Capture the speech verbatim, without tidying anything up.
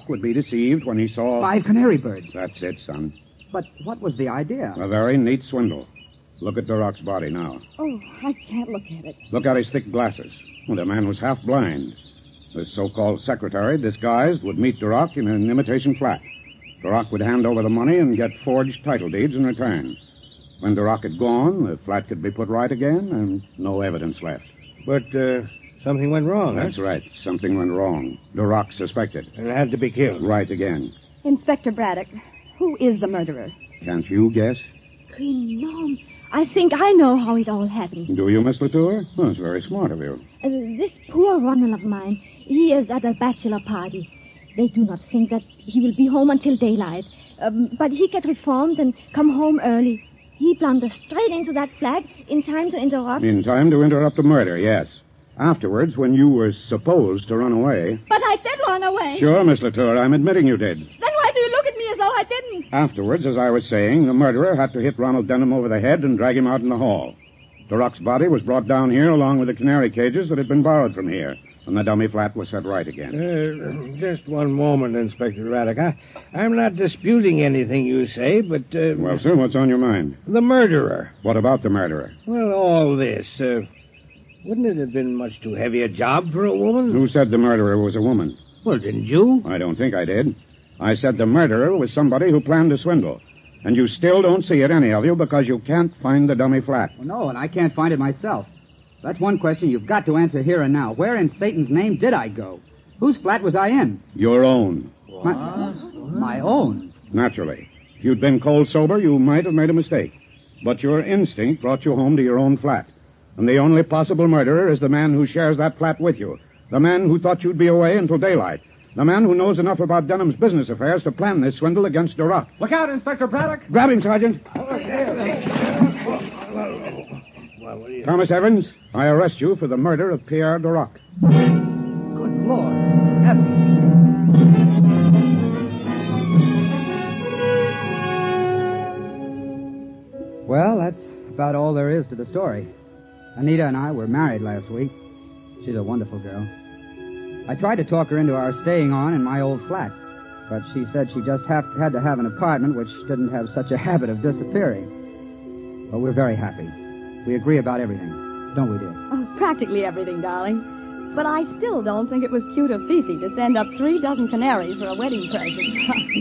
Duroc would be deceived when he saw... Five canary birds. That's it, son. But what was the idea? A very neat swindle. Look at Duroc's body now. Oh, I can't look at it. Look at his thick glasses. Well, the man was half blind. This so-called secretary, disguised, would meet Duroc in an imitation flat. Duroc would hand over the money and get forged title deeds in return. When Duroc had gone, the flat could be put right again and no evidence left. But, uh, something went wrong, That's huh? right. Something went wrong. Duroc suspected. And had to be killed. Right again. Inspector Braddock, who is the murderer? Can't you guess? No, I think I know how it all happened. Do you, Miss Latour? Well, that's very smart of you. Uh, this poor Ronald of mine, he is at a bachelor party. They do not think that he will be home until daylight. Um, but he get reformed and come home early. He blunders straight into that flat in time to interrupt. In time to interrupt a murder, yes. Afterwards, when you were supposed to run away... But I did run away. Sure, Miss Latour, I'm admitting you did. Then why do you look at me as though I didn't? Afterwards, as I was saying, the murderer had to hit Ronald Denham over the head and drag him out in the hall. Duroc's body was brought down here along with the canary cages that had been borrowed from here, and the dummy flat was set right again. Uh, just one moment, Inspector Braddock. I, I'm not disputing anything you say, but... Uh, Well, sir, what's on your mind? The murderer. What about the murderer? Well, all this. Uh, wouldn't it have been much too heavy a job for a woman? Who said the murderer was a woman? Well, didn't you? I don't think I did. I said the murderer was somebody who planned a swindle. And you still don't see it, any of you, because you can't find the dummy flat. Well, no, and I can't find it myself. That's one question you've got to answer here and now. Where in Satan's name did I go? Whose flat was I in? Your own. My, my own? Naturally. If you'd been cold sober, you might have made a mistake. But your instinct brought you home to your own flat. And the only possible murderer is the man who shares that flat with you. The man who thought you'd be away until daylight. The man who knows enough about Denham's business affairs to plan this swindle against Duroc. Look out, Inspector Braddock. Grab him, Sergeant. Thomas Evans, I arrest you for the murder of Pierre Duroc. Good Lord. Heavens. Well, that's about all there is to the story. Anita and I were married last week. She's a wonderful girl. I tried to talk her into our staying on in my old flat, but she said she just have, had to have an apartment which didn't have such a habit of disappearing. Well, we're very happy. We agree about everything, don't we, dear? Oh, practically everything, darling. But I still don't think it was cute of Fifi to send up three dozen canaries for a wedding present.